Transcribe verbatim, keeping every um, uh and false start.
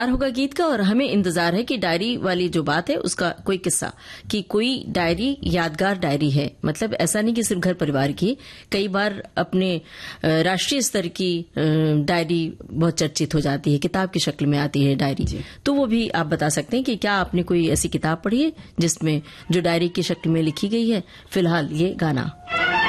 होगा गीत का, और हमें इंतजार है कि डायरी वाली जो बात है उसका कोई किस्सा, कि कोई डायरी यादगार डायरी है, मतलब ऐसा नहीं कि सिर्फ घर परिवार की, कई बार अपने राष्ट्रीय स्तर की डायरी बहुत चर्चित हो जाती है, किताब की शक्ल में आती है डायरी, तो वो भी आप बता सकते हैं कि क्या आपने कोई ऐसी किताब पढ़ी है जिसमें जो डायरी की शक्ल में लिखी गई है। फिलहाल ये गाना।